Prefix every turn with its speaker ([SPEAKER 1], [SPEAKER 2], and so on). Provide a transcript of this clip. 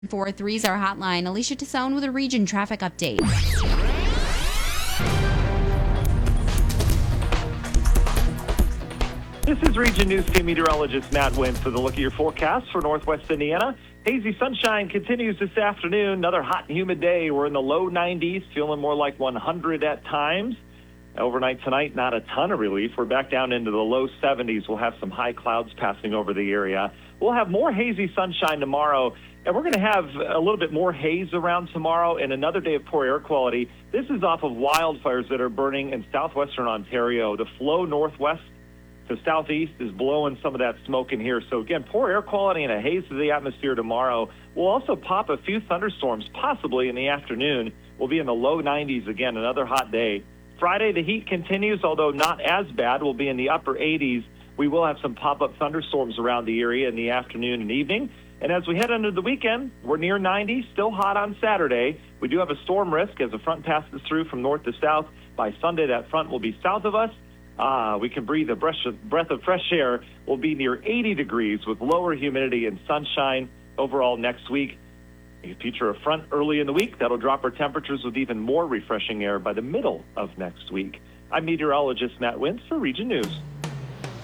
[SPEAKER 1] 43 is our hotline. Alicia Tassone with a region traffic update.
[SPEAKER 2] This is Region News Team meteorologist Matt Wentz for the look at your forecast for Northwest Indiana. Hazy sunshine continues this afternoon. Another hot and humid day. We're in the low 90s, feeling more like 100 at times. Overnight tonight, not a ton of relief. We're back down into the low 70s. We'll have some high clouds passing over the area. We'll have more hazy sunshine tomorrow, and we're going to have a little bit more haze around tomorrow and another day of poor air quality. This is off of wildfires that are burning in southwestern Ontario. The flow northwest to southeast is blowing some of that smoke in here. So again, poor air quality and a haze to the atmosphere tomorrow. We'll also pop a few thunderstorms, possibly in the afternoon. We'll be in the low 90s again, another hot day. Friday, the heat continues, although not as bad. We'll be in the upper 80s. We will have some pop-up thunderstorms around the area in the afternoon and evening. And as we head into the weekend, we're near 90, still hot on Saturday. We do have a storm risk as the front passes through from north to south. By Sunday, that front will be south of us. We can breathe a breath of fresh air. We'll be near 80 degrees with lower humidity and sunshine overall next week. You feature a front early in the week. That'll drop our temperatures with even more refreshing air by the middle of next week. I'm meteorologist Matt Wentz for Region News.